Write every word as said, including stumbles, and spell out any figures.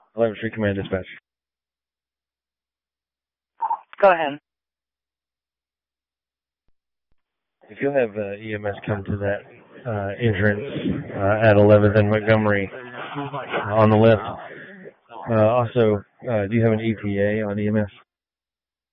eleventh Street Command Dispatch. Go ahead. If you'll have uh, E M S come to that uh, entrance uh, at eleventh and Montgomery uh, on the left. Uh, also, uh, do you have an E T A on E M S?